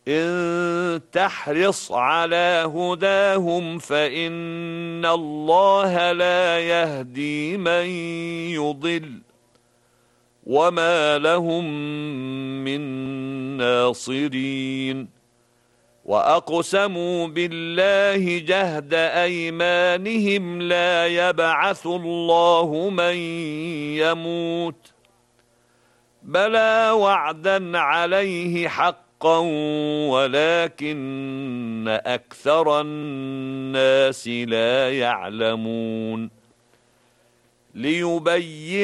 إن تحرص على هداهم فإن الله لا يهدي من يضل وما لهم من ناصرين وأقسموا بالله جهد أيمانهم لا يبعث الله من يموت بلى وعدا عليه حقا ولكن أكثر الناس لا يعلمون ليبين